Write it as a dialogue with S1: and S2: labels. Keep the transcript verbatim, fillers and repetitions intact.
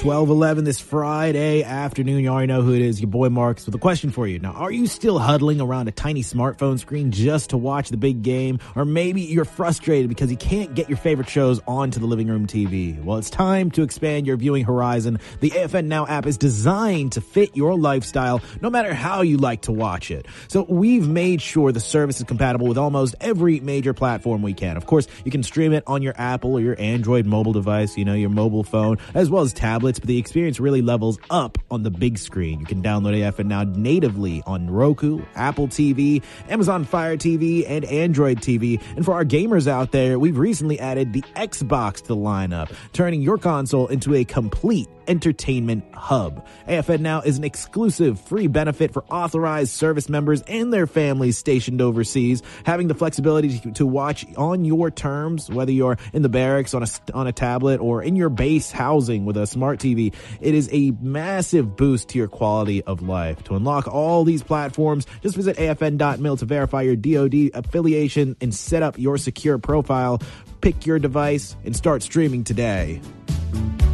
S1: twelve eleven this Friday afternoon. You already know who it is, your boy Marks, with a question for you. Now, are you still huddling around a tiny smartphone screen just to watch the big game? Or maybe you're frustrated because you can't get your favorite shows onto the living room T V. Well, it's time to expand your viewing horizon. The A F N Now app is designed to fit your lifestyle, no matter how you like to watch it. So we've made sure the service is compatible with almost every major platform we can. Of course, you can stream it on your Apple or your Android mobile device, you know, your mobile phone, as well as tablets, but the experience really levels up on the big screen. You can download A F N Now natively on Roku, Apple T V, Amazon Fire T V, and Android T V. And for our gamers out there, we've recently added the Xbox to the lineup, turning your console into a complete entertainment hub. A F N Now is an exclusive free benefit for authorized service members and their families stationed overseas. Having the flexibility to, to watch on your terms, whether you're in the barracks on a, on a tablet or in your base housing with a smart T V, it is a massive boost to your quality of life. To unlock all these platforms, just visit A F N dot mil to verify your D O D affiliation and set up your secure profile. Pick your device and start streaming today.